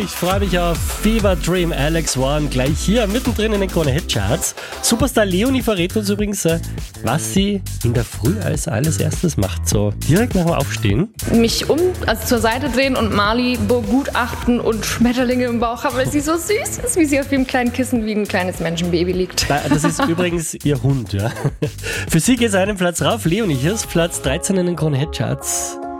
Ich freue mich auf Fever Dream, Alex One, gleich hier mittendrin in den Krone-Hit-Charts. Superstar Leonie verrät uns übrigens, was sie in der Früh als allererstes macht, so direkt nach dem Aufstehen. Mich zur Seite drehen und Marley begutachten und Schmetterlinge im Bauch haben, weil sie so süß ist, wie sie auf ihrem kleinen Kissen wie ein kleines Menschenbaby liegt. Das ist übrigens ihr Hund, ja. Für sie geht es einen Platz rauf. Leonie, hier ist Platz 13 in den Krone-Hit-Charts.